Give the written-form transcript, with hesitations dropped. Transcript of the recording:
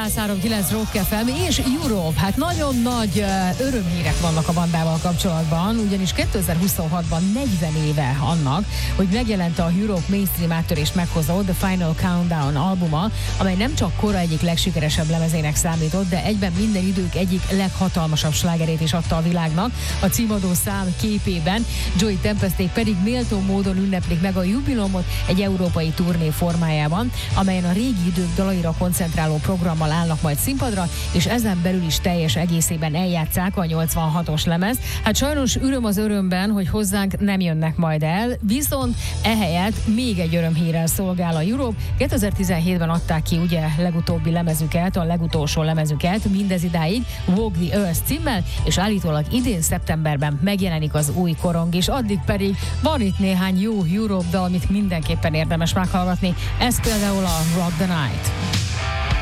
103.9 Rock FM és Europe. Hát nagyon nagy örömhírek vannak a bandával kapcsolatban, ugyanis 2026-ban 40 éve annak, hogy megjelent a Europe mainstream áttörést meghozó The Final Countdown albuma, amely nem csak kora egyik legsikeresebb lemezének számított, de egyben minden idők egyik leghatalmasabb slágerét is adta a világnak. A címadó szám képében Joey Tempesték pedig méltó módon ünneplik meg a jubileumot egy európai turné formájában, amelyen a régi idők dalaira koncentráló programmal állnak majd színpadra, és ezen belül is teljes egészében eljátszák a 86-os lemez. Hát sajnos öröm az örömben, hogy hozzánk nem jönnek majd el, viszont ehelyett még egy örömhírrel szolgál a Europe. 2017-ben adták ki ugye legutóbbi lemezüket, a legutolsó lemezüket, mindez idáig Walk the Earth címmel, és állítólag idén szeptemberben megjelenik az új korong, és addig pedig van itt néhány jó Europe dal, amit mindenképpen érdemes meghallgatni. Ez például a Rock the Night.